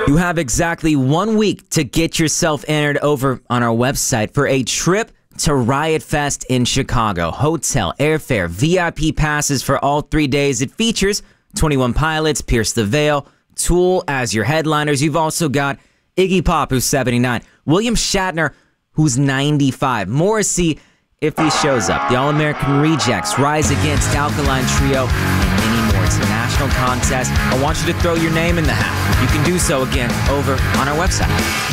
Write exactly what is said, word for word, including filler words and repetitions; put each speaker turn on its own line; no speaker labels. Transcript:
You have exactly one week to get yourself entered over on our website for a trip to Riot Fest in Chicago. Hotel, airfare, V I P passes for all three days. It features twenty-one Pilots, Pierce the Veil, Tool as your headliners. You've also got Iggy Pop, who's seventy-nine, William Shatner, who's ninety-five, Morrissey, if he shows up, the All-American Rejects, Rise Against, Alkaline Trio, and many more. It's a national contest. I want you to throw your name in the hat. You can do so again over on our website.